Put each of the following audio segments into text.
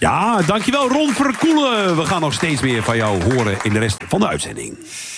Ja, dankjewel Ron Verkoelen. We gaan nog steeds meer van jou horen in de rest van de uitzending.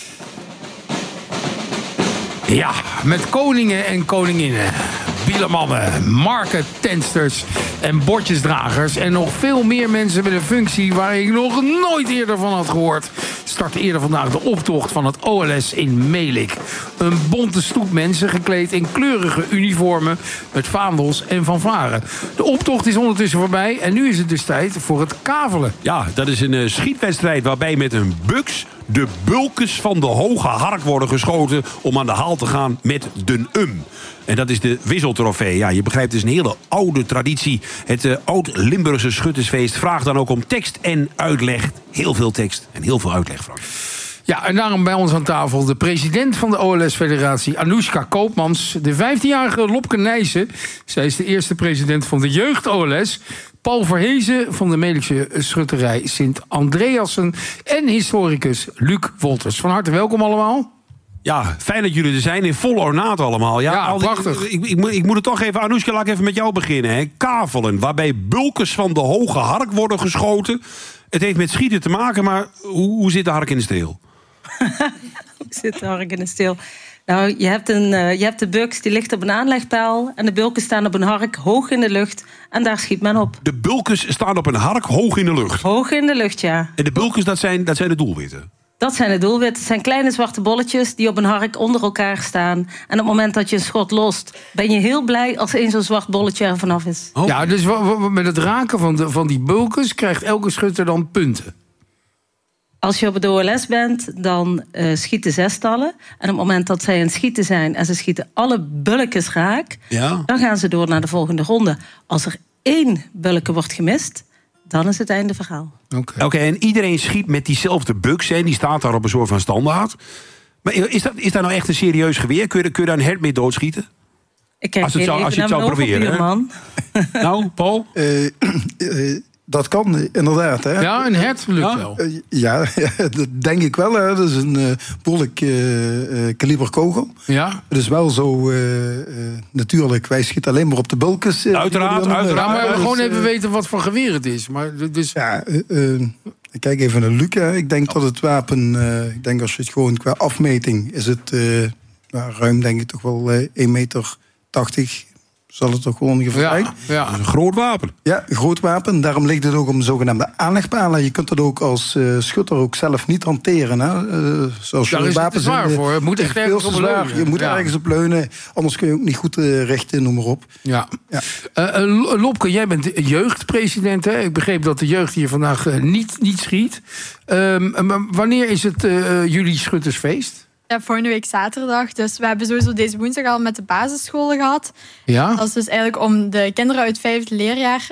Ja, met koningen en koninginnen, bielemannen, marketensters en bordjesdragers en nog veel meer mensen met een functie waar ik nog nooit eerder van had gehoord, start eerder vandaag de optocht van het OLS in Melick. Een bonte stoet mensen gekleed in kleurige uniformen met vaandels en fanfaren. De optocht is ondertussen voorbij en nu is het dus tijd voor het kavelen. Ja, dat is een schietwedstrijd waarbij met een buks de bulkes van de hoge hark worden geschoten om aan de haal te gaan met de En dat is de wisseltrofee. Ja, je begrijpt, het is een hele oude traditie. Het oud-Limburgse schuttersfeest vraagt dan ook om tekst en uitleg. Heel veel tekst en heel veel uitleg, Frank. Ja, en daarom bij ons aan tafel de president van de OLS-federatie, Anoushka Koopmans. De 15-jarige Lopke Nijssen. Zij is de eerste president van de jeugd-OLS. Paul Verhezen van de Melickse schutterij Sint-Andreassen. En historicus Luc Wolters. Van harte welkom allemaal. Ja, fijn dat jullie er zijn. In volle ornaat allemaal. Ja, prachtig. Ik moet het toch even, Anoushka, laat ik even met jou beginnen. Hè. Kavelen, waarbij bulkes van de hoge hark worden geschoten. Het heeft met schieten te maken, maar hoe zit de hark in de steel? Hoe zit de hark in de steel? Nou, je hebt de buks, die ligt op een aanlegpaal. En de bulken staan op een hark hoog in de lucht. En daar schiet men op. De bulkes staan op een hark hoog in de lucht? Hoog in de lucht, ja. En de bulkes, dat zijn de doelwitten? Dat zijn de doelwitten. Het zijn kleine zwarte bolletjes die op een hark onder elkaar staan. En op het moment dat je een schot lost, ben je heel blij als één zo'n zwart bolletje er vanaf is. Oh. Ja, dus met het raken van die bulkes krijgt elke schutter dan punten. Als je op het OLS bent, dan schieten zestallen. En op het moment dat zij aan het schieten zijn en ze schieten alle bulkes raak, dan gaan ze door naar de volgende ronde. Als er 1 bulke wordt gemist, dan is het einde verhaal. Oké, en iedereen schiet met diezelfde buks, en die staat daar op een soort van standaard. Maar is dat nou echt een serieus geweer? Kun je daar een hert mee doodschieten? Ik kijk als je het zou proberen, man. Nou, Paul? Dat kan, inderdaad. Hè? Ja, een hert lukt wel. Ja, dat denk ik wel. Hè. Dat is een behoorlijk kaliber kogel. Ja. Het is wel zo, natuurlijk, wij schieten alleen maar op de bulkens. Uiteraard. Ja, maar we gewoon even weten wat voor geweer het is. Maar dus... Ja, ik kijk even naar Luc. Hè. Ik denk dat het wapen, ik denk als je het gewoon qua afmeting, is het ruim, denk ik, toch wel 1,80 meter. Zal het toch gewoon gevraagd? Ja. Een groot wapen. Ja, een groot wapen. Daarom ligt het ook om zogenaamde aanlegpalen. Je kunt het ook als schutter ook zelf niet hanteren. Hè? Zoals Daar is het te zwaar voor. Het moet echt ergens op leunen. Je moet ergens op leunen. Anders kun je ook niet goed richten, noem maar op. Ja. Lopke, jij bent jeugdpresident. Hè? Ik begreep dat de jeugd hier vandaag niet schiet. Wanneer is het jullie schuttersfeest? Ja, volgende week zaterdag. Dus we hebben sowieso deze woensdag al met de basisscholen gehad. Ja? Dat is dus eigenlijk om de kinderen uit het 5e leerjaar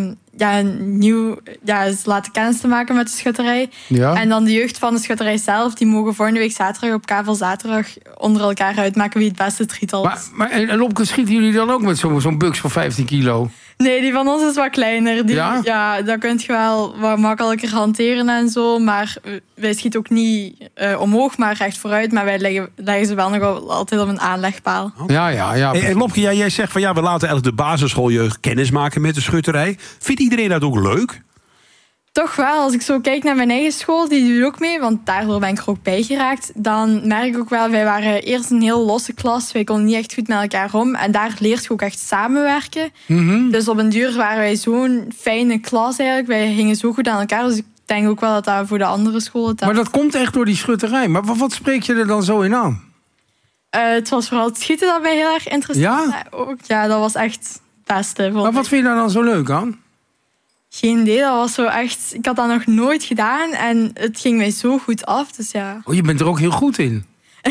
laten kennis te maken met de schutterij. Ja. En dan de jeugd van de schutterij zelf, die mogen volgende week zaterdag op Kavel Zaterdag onder elkaar uitmaken wie het beste drietal is. Maar Lopke, schieten jullie dan ook met zo'n buks van 15 kilo? Nee, die van ons is wat kleiner. Ja, dan kun je wel wat makkelijker hanteren en zo. Maar wij schieten ook niet omhoog, maar recht vooruit. Maar wij leggen ze wel nog altijd op een aanlegpaal. Ja. En Lopke, jij zegt van we laten eigenlijk de basisschooljeugd kennis maken met de schutterij. Vindt iedereen dat ook leuk? Toch wel. Als ik zo kijk naar mijn eigen school, die doet ook mee. Want daardoor ben ik er ook bij geraakt. Dan merk ik ook wel, wij waren eerst een heel losse klas. Wij konden niet echt goed met elkaar om. En daar leert je ook echt samenwerken. Mm-hmm. Dus op een duur waren wij zo'n fijne klas eigenlijk. Wij gingen zo goed aan elkaar. Dus ik denk ook wel dat voor de andere scholen... Maar dat komt echt door die schutterij. Maar wat spreek je er dan zo in aan? Het was vooral het schieten dat mij heel erg interesseerde. Ja, dat was echt het beste. Maar wat vind je daar dan zo leuk aan? Geen idee, dat was zo echt... Ik had dat nog nooit gedaan en het ging mij zo goed af, dus ja. Oh, je bent er ook heel goed in?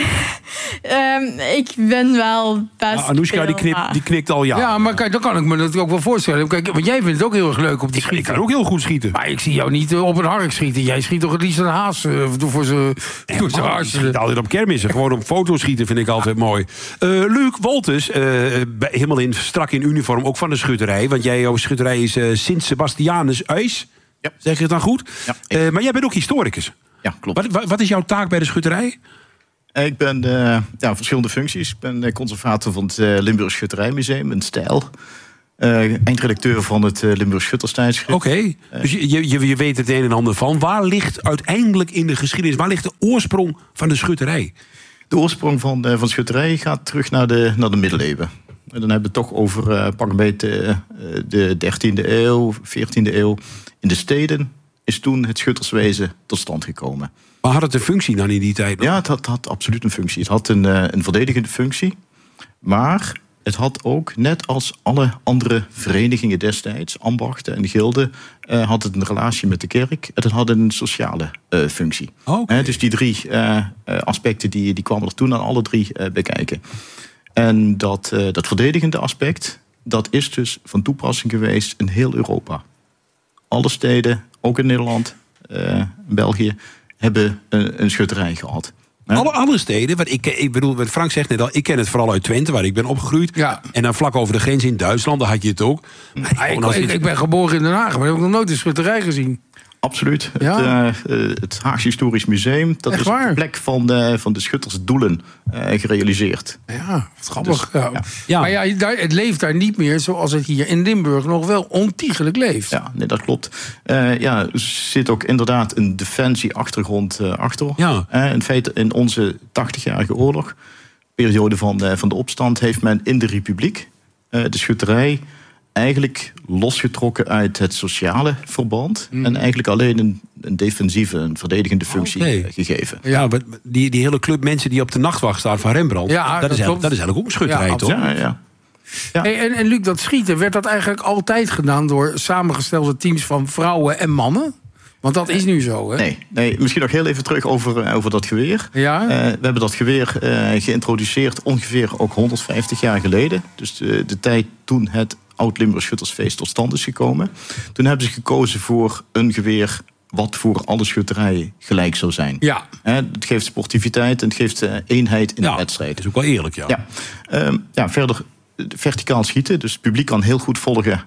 Ik ben wel best... Anoushka, die knikt al ja. Ja, maar kijk, dan kan ik me dat ook wel voorstellen. Kijk, want jij vindt het ook heel erg leuk op die schieten. Ik kan ook heel goed schieten. Maar ik zie jou niet op een hark schieten. Jij schiet toch het liefst een haas voor zijn haas. Je schiet altijd op kermissen. Gewoon op foto's schieten vind ik altijd mooi. Luc Wolters, helemaal strak in uniform, ook van de schutterij. Want jouw schutterij is Sint-Sebastianus Uys. Ja. Zeg je het dan goed? Ja, maar jij bent ook historicus. Ja, klopt. Wat is jouw taak bij de schutterij? Ik ben verschillende functies. Ik ben conservator van het Limburgs Schutterijmuseum in Stijl. Eindredacteur van het Limburg Schutterstijdschrift. Oké, dus je weet het een en ander van. Waar ligt uiteindelijk in de geschiedenis, waar ligt de oorsprong van de schutterij? De oorsprong van schutterij gaat terug naar de middeleeuwen. En dan hebben we het toch over pak een beetje de 13e eeuw, 14e eeuw. In de steden is toen het schutterswezen tot stand gekomen. Maar had het een functie dan in die tijd? Ja, het had absoluut een functie. Het had een verdedigende functie. Maar het had ook, net als alle andere verenigingen destijds, ambachten en gilden, had het een relatie met de kerk. En het had een sociale functie. Okay. Dus die 3 aspecten die kwamen er toen aan alle 3 bekijken. En dat verdedigende aspect, dat is dus van toepassing geweest in heel Europa. Alle steden, ook in Nederland, België, hebben een schutterij gehad. Alle steden, want ik bedoel, wat Frank zegt net al, ik ken het vooral uit Twente, waar ik ben opgegroeid. Ja. En dan vlak over de grens in Duitsland, daar had je het ook. Ik ben geboren in Den Haag, maar ik heb nog nooit een schutterij gezien. Absoluut. Ja. Het Haagse Historisch Museum, dat is de plek van de schuttersdoelen gerealiseerd. Ja, wat grappig. Dus, ja. Maar het leeft daar niet meer zoals het hier in Limburg nog wel ontiegelijk leeft. Ja, nee, dat klopt. Er zit ook inderdaad een defensieachtergrond achter. Ja. In feite, in onze 80-jarige oorlog, periode van de opstand, heeft men in de Republiek de schutterij eigenlijk losgetrokken uit het sociale verband. En eigenlijk alleen een defensieve, een verdedigende functie gegeven. Ja, maar die hele club mensen die op de nachtwacht staat van Rembrandt, Ja, dat is eigenlijk ook een schutterij, toch? Ja. Hey, en Luc, dat schieten, werd dat eigenlijk altijd gedaan door samengestelde teams van vrouwen en mannen? Want dat is nu zo, hè? Nee, misschien nog heel even terug over dat geweer. Ja? We hebben dat geweer geïntroduceerd ongeveer ook 150 jaar geleden. Dus de tijd toen het Oud-Limburg Schuttersfeest tot stand is gekomen. Toen hebben ze gekozen voor een geweer wat voor alle schutterijen gelijk zou zijn. Ja. Het geeft sportiviteit en het geeft eenheid in de wedstrijd. Dat is ook wel eerlijk, ja. Verder verticaal schieten. Dus het publiek kan heel goed volgen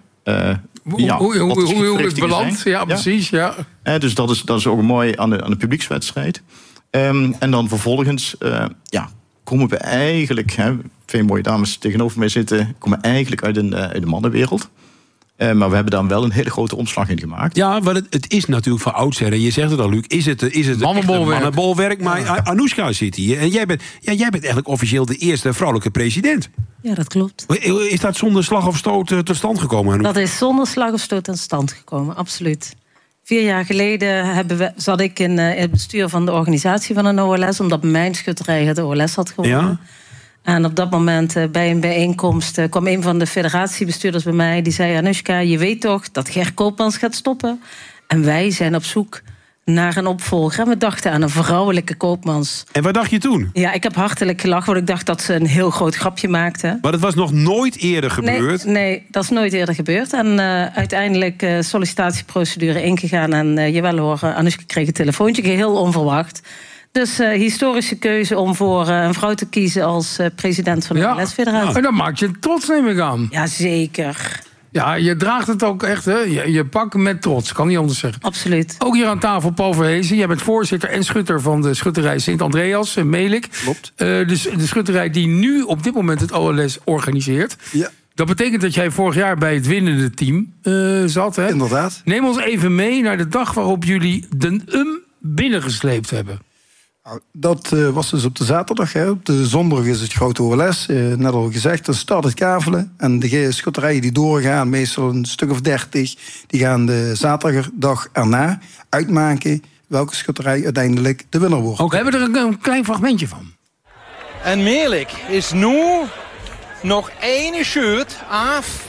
hoe het belandt. Ja, precies. Ja. Dus dat is ook mooi aan de publiekswedstrijd. En dan vervolgens komen we eigenlijk, 2 mooie dames tegenover mij zitten, komen eigenlijk uit de mannenwereld. Maar we hebben daar wel een hele grote omslag in gemaakt. Ja, want het is natuurlijk van oudsher, en je zegt het al, Luc, is het mannenbolwerk. Maar Anoushka zit hier. En jij bent eigenlijk officieel de eerste vrouwelijke president. Ja, dat klopt. Is dat zonder slag of stoot tot stand gekomen? Dat is zonder slag of stoot tot stand gekomen, absoluut. 4 jaar geleden zat ik in het bestuur van de organisatie van een OLS, omdat mijn schutterij het OLS had gewonnen. Ja? En op dat moment bij een bijeenkomst kwam een van de federatiebestuurders bij mij. Die zei, Anoushka, je weet toch dat Ger Koopmans gaat stoppen? En wij zijn op zoek naar een opvolger. En we dachten aan een vrouwelijke Koopmans. En wat dacht je toen? Ja, ik heb hartelijk gelachen, want ik dacht dat ze een heel groot grapje maakte. Maar het was nog nooit eerder gebeurd? Nee, dat is nooit eerder gebeurd. En uiteindelijk sollicitatieprocedure ingegaan. En jawel hoor, Anoushka kreeg een telefoontje, geheel onverwacht. Dus historische keuze om voor een vrouw te kiezen als president van de OLS-federatie. Ja. En dat maakt je trots, neem ik aan. Ja, zeker. Ja, je draagt het ook echt, hè? Je pakt met trots, kan niet anders zeggen. Absoluut. Ook hier aan tafel Paul Verhezen. Jij bent voorzitter en schutter van de schutterij Sint-Andreas in Melik. Klopt. Dus de schutterij die nu op dit moment het OLS organiseert. Ja. Dat betekent dat jij vorig jaar bij het winnende team zat, hè? Inderdaad. Neem ons even mee naar de dag waarop jullie de binnengesleept hebben. Dat was dus op de zaterdag. Hè. Op de zondag is het grote OLS. Net al gezegd, dan start het kavelen. En de schutterijen die doorgaan, meestal een stuk of 30... die gaan de zaterdag erna uitmaken welke schutterij uiteindelijk de winnaar wordt. We hebben er een klein fragmentje van. En Melik is nu nog 1 shirt af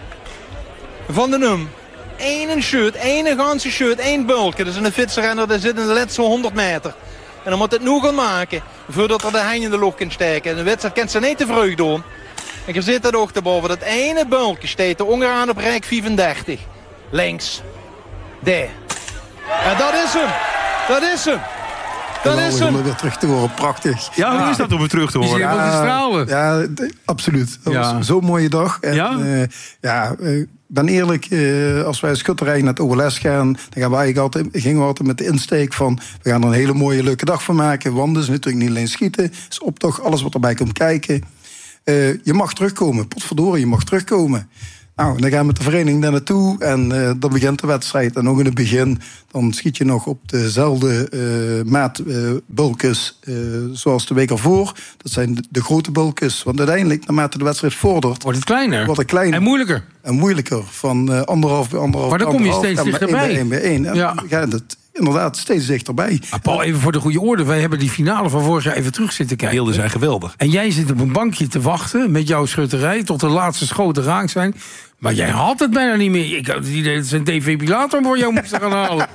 van de num. 1 shirt, 1 ganse shirt, 1 bulkje. Dus een fietsrenner dat zit in de laatste 100 meter. En dan moet het nu gaan maken voordat er de hein in de lucht kan steken. En de wedstrijd kan ze niet te vroeg doen. En je zit er ook te boven. Dat ene bulkje staat er onderaan op rijk 35. Links. Daar. En dat is hem. Dat is hem. Dat is hem. Om weer terug te horen, prachtig. Ja, hoe is dat om weer terug te horen? Ja, absoluut. Dat was zo'n mooie dag. En, ik ben eerlijk, als wij schutterij naar het OLS gaan, dan gingen we altijd met de insteek van, we gaan er een hele mooie, leuke dag van maken. Want het is natuurlijk niet alleen schieten, het is optocht, alles wat erbij komt kijken. Je mag terugkomen, potverdorie, je mag terugkomen. Nou, dan gaan we met de vereniging daar naartoe en dan begint de wedstrijd. En ook in het begin, dan schiet je nog op dezelfde maatbulkes zoals de week ervoor. Dat zijn de grote bulkes. Want uiteindelijk, naarmate de wedstrijd vordert... Wordt het kleiner. Wordt het kleiner. En moeilijker. En moeilijker. Van 1,5 bij 1,5. Maar dan kom je steeds dichterbij. 1 bij 1. Ja. Gaat het inderdaad steeds dichterbij. Paul, even voor de goede orde. Wij hebben die finale van vorig jaar even terug zitten kijken. Beelden zijn geweldig. En jij zit op een bankje te wachten met jouw schutterij tot de laatste schoten raak zijn. Maar jij had het bijna niet meer. Ik had het idee dat ze een defibrillator voor jou moesten gaan halen.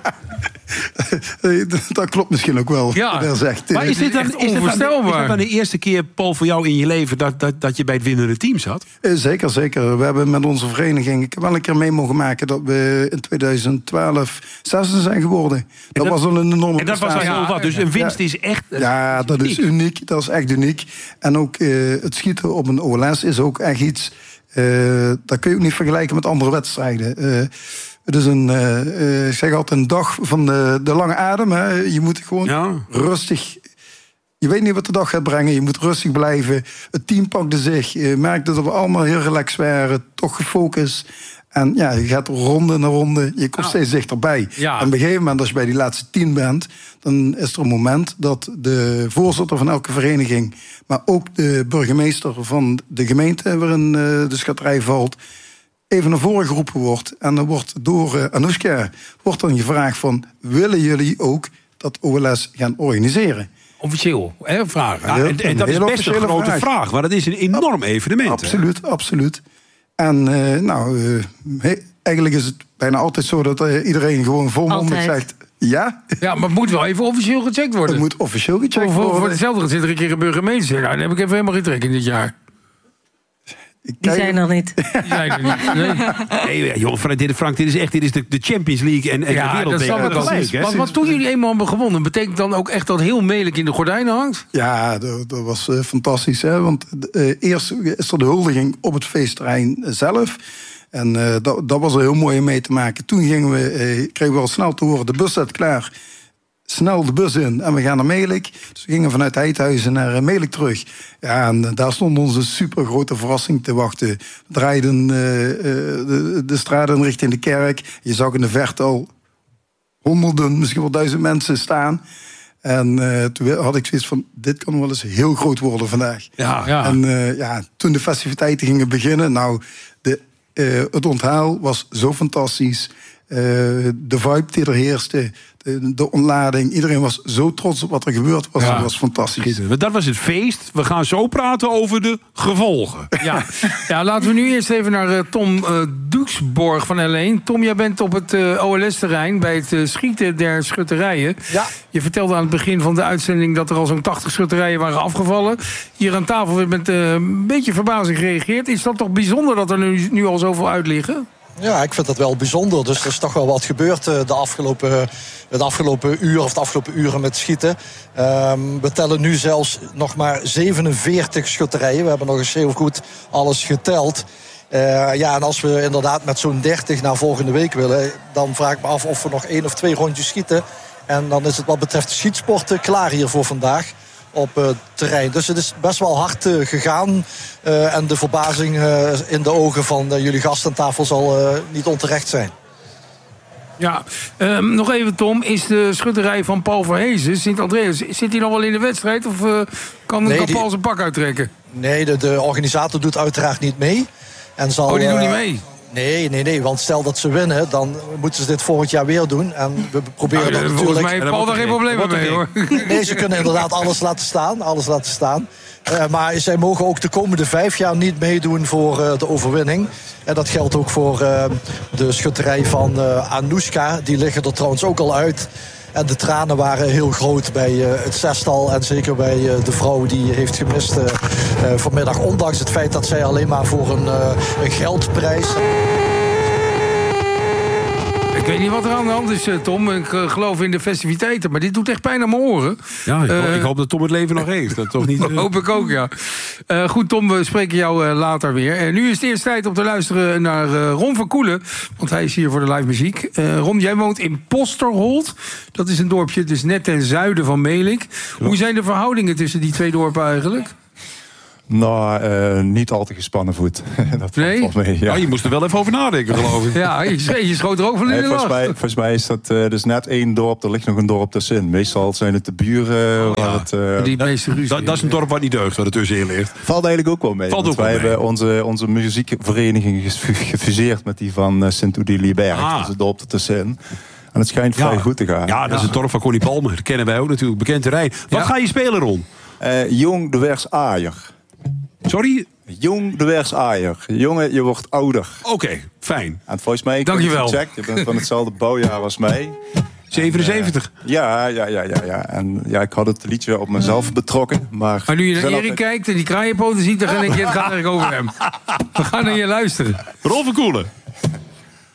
Dat klopt misschien ook wel. Ja. Maar is dit dan onvoorstelbaar? Is dat de eerste keer, Paul, voor jou in je leven dat je bij het winnende team zat? Zeker. We hebben met onze vereniging... Ik heb wel een keer mee mogen maken dat we in 2012 zesde zijn geworden. Dat was al een enorme prestatie. En dat was al wat. Dus een winst is echt... Ja, dat is uniek. Dat is echt uniek. En ook het schieten op een OLS is ook echt iets... dat kun je ook niet vergelijken met andere wedstrijden. Het is ik zeg altijd een dag van de lange adem. Hè. Je moet gewoon rustig... Je weet niet wat de dag gaat brengen. Je moet rustig blijven. Het team pakte zich. Je merkte dat we allemaal heel relaxed waren. Toch gefocust. En ja, je gaat ronde na ronde. Je komt steeds dichterbij. Ja. En op een gegeven moment, als je bij die laatste 10 bent... dan is er een moment dat de voorzitter van elke vereniging... maar ook de burgemeester van de gemeente waarin de schutterij valt... even naar voren geroepen wordt. En dan wordt door Anoushka wordt dan gevraagd van... willen jullie ook dat OLS gaan organiseren? Officieel, hè, vragen. Ja, en dat is best een grote vraag. Maar dat is een enorm evenement. Absoluut. En eigenlijk is het bijna altijd zo... dat iedereen gewoon volmondig zegt... Ja. Ja, maar het moet wel even officieel gecheckt worden. Het moet officieel gecheckt worden. Voor hetzelfde zit er een keer een burgemeester. Nou, dan heb ik even helemaal geen trek in dit jaar. Die zijn er niet. Nee, jongen, Frank, dit is de Champions League en de wereldbeker. Want toen jullie eenmaal hebben gewonnen... betekent dan ook echt dat heel Melick in de gordijnen hangt? Ja, dat was fantastisch. Hè? Want eerst is er de huldiging op het feestterrein zelf... En dat was er heel mooi om mee te maken. Toen kregen we al snel te horen, de bus staat klaar. Snel de bus in en we gaan naar Melick. Dus we gingen vanuit Heidhuizen naar Melick terug. Ja, en daar stond onze super grote verrassing te wachten. We draaiden de straten richting de kerk. Je zag in de verte al honderden, misschien wel 1000 mensen staan. En toen had ik zoiets van, dit kan wel eens heel groot worden vandaag. Ja. En toen de festiviteiten gingen beginnen, het onthaal was zo fantastisch. De vibe die er heerste, de ontlading. Iedereen was zo trots op wat er gebeurd was. Dat was fantastisch. Dat was het feest. We gaan zo praten over de gevolgen. Ja, laten we nu eerst even naar Tom Duxborg van L1. Tom, jij bent op het OLS-terrein bij het schieten der schutterijen. Ja. Je vertelde aan het begin van de uitzending dat er al zo'n 80 schutterijen waren afgevallen. Hier aan tafel werd met een beetje verbazing gereageerd. Is dat toch bijzonder dat er nu al zoveel uit liggen? Ja, ik vind dat wel bijzonder. Dus er is toch wel wat gebeurd het afgelopen uur of de afgelopen uren met schieten. We tellen nu zelfs nog maar 47 schutterijen. We hebben nog eens heel goed alles geteld. En als we inderdaad met zo'n 30 naar volgende week willen... dan vraag ik me af of we nog 1 of 2 rondjes schieten. En dan is het wat betreft de schietsporten klaar hier voor vandaag op het terrein. Dus het is best wel hard gegaan. En de verbazing in de ogen van jullie gast aan tafel zal niet onterecht zijn. Ja, nog even Tom. Is de schutterij van Paul Verhezen, Sint-Andreas... zit hij nog wel in de wedstrijd of kan Paul zijn pak uittrekken? Nee, de organisator doet uiteraard niet mee. En zal, die doen niet mee? Nee, want stel dat ze winnen, dan moeten ze dit volgend jaar weer doen. En we proberen dat natuurlijk... Volgens mij heeft Paul daar geen probleem mee, hoor. Nee, ze kunnen inderdaad alles laten staan. Maar zij mogen ook de komende 5 jaar niet meedoen voor de overwinning. En dat geldt ook voor de schutterij van Anoushka. Die liggen er trouwens ook al uit. En de tranen waren heel groot bij het zestal. En zeker bij de vrouw die heeft gemist vanmiddag. Ondanks het feit dat zij alleen maar voor een geldprijs... Ik weet niet wat er aan de hand is, Tom. Ik geloof in de festiviteiten, maar dit doet echt pijn aan mijn oren. Ja, ik hoop dat Tom het leven nog heeft. Dat toch niet, Dat hoop ik ook, ja. Goed, Tom, we spreken jou later weer. Nu is het eerst tijd om te luisteren naar Ron van Koelen. Want hij is hier voor de live muziek. Ron, jij woont in Posterholt. Dat is een dorpje dus net ten zuiden van Melick. Hoe zijn de verhoudingen tussen die 2 dorpen eigenlijk? Nou, niet al te gespannen voet. Dat valt mee. Ja. Je moest er wel even over nadenken, geloof ik. Ja, je schoot er ook van in de lach. Volgens mij is dat dus net één dorp. Er ligt nog een dorp tussenin. Meestal zijn het de buren. Die meeste ruzie. Dat is een dorp wat niet deugt, wat er tussenin ligt. Valt eigenlijk ook wel mee. Wij hebben onze muziekvereniging gefuseerd met die van Sint-Oedilie-Berg. Dat is het dorp ertussenin. En het schijnt vrij goed te gaan. Ja, dat is het dorp van Connie Palmer. Dat kennen wij ook natuurlijk. Bekend terrein. Wat ga je spelen, Ron? Jong de Wers Aaier. Sorry? Jong de Wers Aaier. Jongen, je wordt ouder. Oké, fijn. En volgens mij, dankjewel. Je bent van hetzelfde bouwjaar als mij. 77. Ja. En ja, ik had het liedje op mezelf betrokken. Maar nu je naar Erik kijkt en die kraaienpoten ziet, dan denk je, het gaat eigenlijk over hem. We gaan naar je luisteren. Ron van Koelen.